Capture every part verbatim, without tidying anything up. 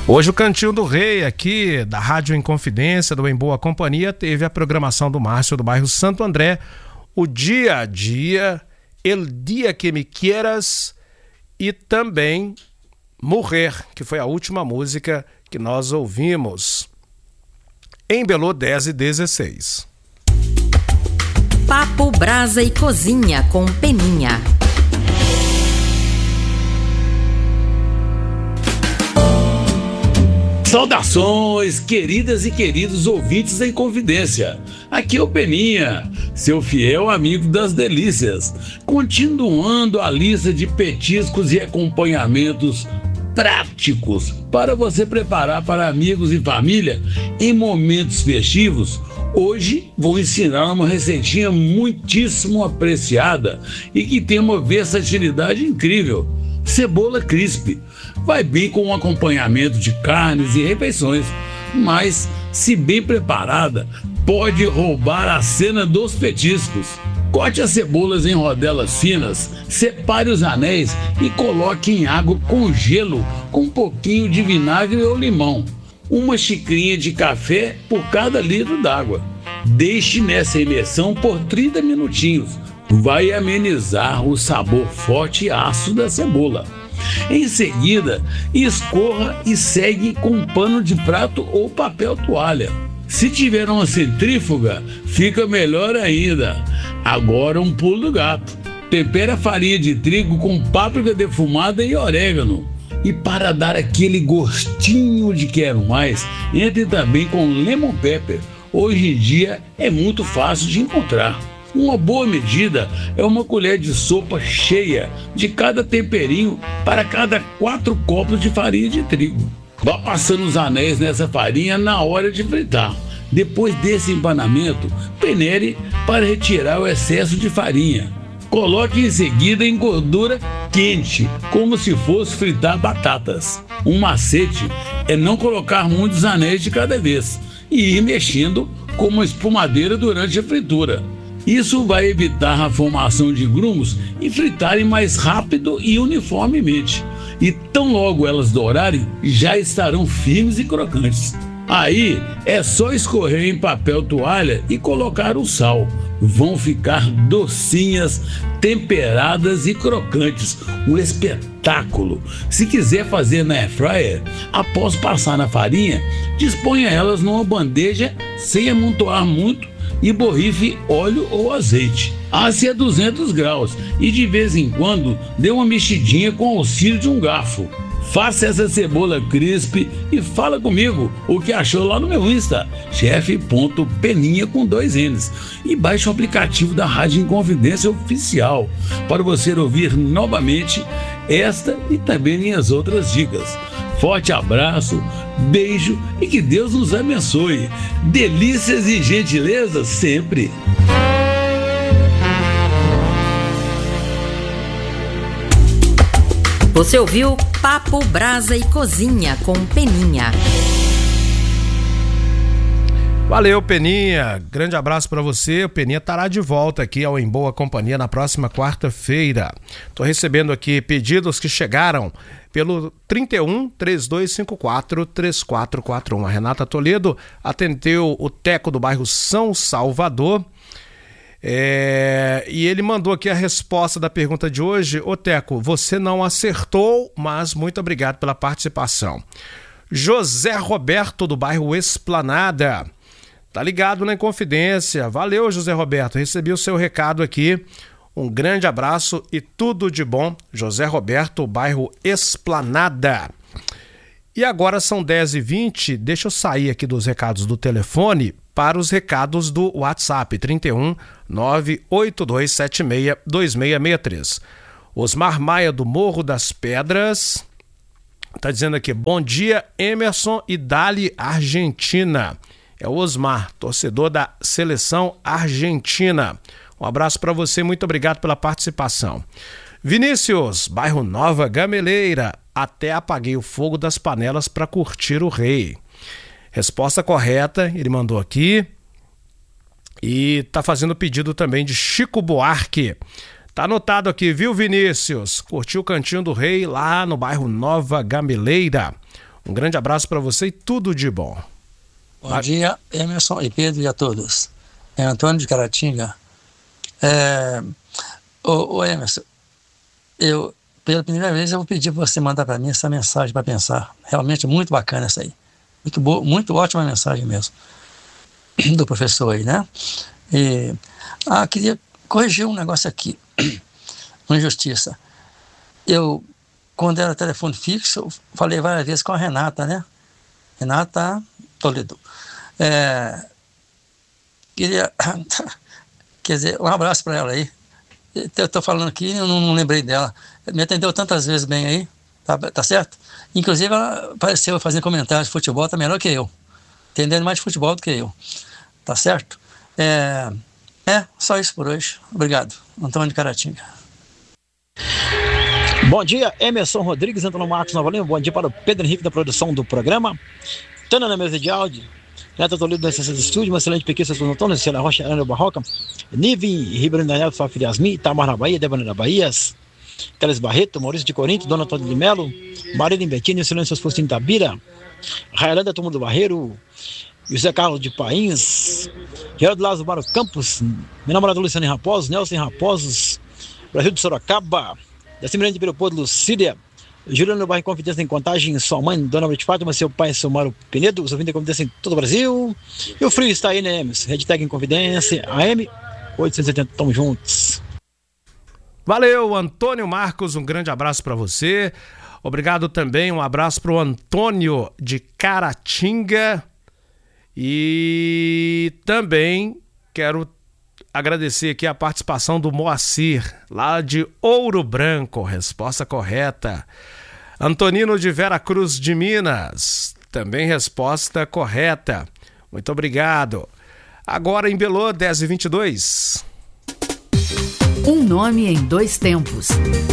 Hoje o Cantinho do Rei aqui da Rádio Inconfidência, do Em Boa Companhia, teve a programação do Márcio do bairro Santo André, o Dia a Dia, El Dia que Me Quieras e também Morrer, que foi a última música que nós ouvimos. Embelou dez e dezesseis. Papo, Brasa e Cozinha com Peninha. Saudações, queridas e queridos ouvintes da Inconfidência. Aqui é o Peninha, seu fiel amigo das delícias, continuando a lista de petiscos e acompanhamentos práticos para você preparar para amigos e família em momentos festivos. Hoje vou ensinar uma receitinha muitíssimo apreciada e que tem uma versatilidade incrível: cebola crisp. Vai bem com um acompanhamento de carnes e refeições, mas, se bem preparada, pode roubar a cena dos petiscos. Corte as cebolas em rodelas finas, separe os anéis e coloque em água com gelo com um pouquinho de vinagre ou limão. Uma xicrinha de café por cada litro d'água. Deixe nessa imersão por trinta minutinhos. Vai amenizar o sabor forte e ácido da cebola. Em seguida, escorra e segue com um pano de prato ou papel toalha. Se tiver uma centrífuga, fica melhor ainda. Agora um pulo do gato. Tempere a farinha de trigo com páprica defumada e orégano. E para dar aquele gostinho de quero mais, entre também com lemon pepper. Hoje em dia é muito fácil de encontrar. Uma boa medida é uma colher de sopa cheia de cada temperinho para cada quatro copos de farinha de trigo. Vá passando os anéis nessa farinha na hora de fritar. Depois desse empanamento, peneire para retirar o excesso de farinha. Coloque em seguida em gordura quente, como se fosse fritar batatas. Um macete é não colocar muitos anéis de cada vez e ir mexendo com uma espumadeira durante a fritura. Isso vai evitar a formação de grumos e fritarem mais rápido e uniformemente. E tão logo elas dourarem, já estarão firmes e crocantes. Aí é só escorrer em papel toalha e colocar o sal. Vão ficar docinhas, temperadas e crocantes. Um espetáculo! Se quiser fazer na air fryer, após passar na farinha, disponha elas numa bandeja sem amontoar muito e borrife óleo ou azeite. Asse a duzentos graus e de vez em quando dê uma mexidinha com o auxílio de um garfo. Faça essa cebola crisp e fala comigo o que achou lá no meu Insta, chefe.peninha com dois N's. E baixe o aplicativo da Rádio Inconfidência Oficial para você ouvir novamente esta e também minhas outras dicas. Forte abraço, beijo e que Deus nos abençoe. Delícias e gentilezas sempre. Você ouviu Papo, Brasa e Cozinha com Peninha. Valeu, Peninha. Grande abraço para você. O Peninha estará de volta aqui ao Em Boa Companhia na próxima quarta-feira. Estou recebendo aqui pedidos que chegaram pelo trinta e um, três dois cinco quatro, três quatro quatro um. A Renata Toledo atendeu o Teco do bairro São Salvador. É, e ele mandou aqui a resposta da pergunta de hoje. Ô Teco, você não acertou, mas muito obrigado pela participação. José Roberto do bairro Esplanada, tá ligado na Inconfidência. Valeu, José Roberto, recebi o seu recado aqui. Um grande abraço e tudo de bom. José Roberto, bairro Esplanada. E agora são dez e vinte, deixa eu sair aqui dos recados do telefone para os recados do WhatsApp, trinta e um, nove oito dois sete seis, dois seis seis três. Osmar Maia do Morro das Pedras tá dizendo aqui: bom dia, Emerson e Dali Argentina. É o Osmar, torcedor da seleção argentina. Um abraço para você, muito obrigado pela participação. Vinícius, bairro Nova Gameleira, até apaguei o fogo das panelas para curtir o rei. Resposta correta, ele mandou aqui. E tá fazendo pedido também de Chico Buarque. Tá anotado aqui, viu, Vinícius? Curtiu o Cantinho do Rei lá no bairro Nova Gameleira. Um grande abraço para você e tudo de bom. Bom Mas... dia, Emerson e Pedro e a todos. É Antônio de Caratinga. É... Ô, ô Emerson, eu, pela primeira vez eu vou pedir para você mandar para mim essa mensagem para pensar. Realmente muito bacana essa aí. Muito boa, muito ótima mensagem mesmo. Do professor aí, né? E, ah, queria corrigir um negócio aqui. Uma injustiça. Eu, quando era telefone fixo, eu falei várias vezes com a Renata, né? Renata Toledo. É, queria... Quer dizer, um abraço para ela aí. Eu estou falando aqui, eu não, não lembrei dela. Me atendeu tantas vezes bem aí, tá, tá certo? Inclusive, ela apareceu fazendo comentários de futebol, tá melhor que eu. Entendendo mais de futebol do que eu. Tá certo? É, é só isso por hoje. Obrigado. Antônio de Caratinga. Bom dia, Emerson Rodrigues, Antônio Marcos Nova Lima. Bom dia para o Pedro Henrique da produção do programa. Tana na mesa de áudio. Neto Toledo da Essência do Estúdio, uma excelente pequena São Antônio, Cela Rocha, Ana Barroca, Nive, Ribeirão da Neto, Fábio Yasmin, Itamar na Bahia, Débora da Bahia, Teles Barreto, Maurício de Corinto, Dona Antônio de Melo, Maria de Bettini, Silêncio Faustino Tabira, Raelanda Turma do Barreiro, José Carlos de Pains, Geraldo Lázaro Baro Campos, meu namorado Luciano Raposos, Nelson Raposos, Brasil de Sorocaba, Jacimilene de Peropô, Lucília, Juliano no bairro Confidência em Contagem, sua mãe, Dona Maria de Fátima, seu pai, seu Mário Penedo, os ouvintes em Confidência em todo o Brasil. E o frio está aí, né, Emerson? Redtag em Confidência, A M oitocentos e setenta, tamo juntos. Valeu, Antônio Marcos, um grande abraço para você. Obrigado também, um abraço para o Antônio de Caratinga. E também quero agradecer aqui a participação do Moacir, lá de Ouro Branco, resposta correta. Antonino de Vera Cruz de Minas, também resposta correta. Muito obrigado. Agora em Belô, dez e vinte e dois. Um nome em dois tempos.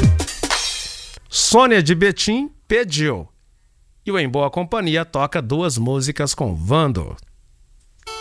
Sônia de Betim pediu. E o Em Boa Companhia toca duas músicas com Vando.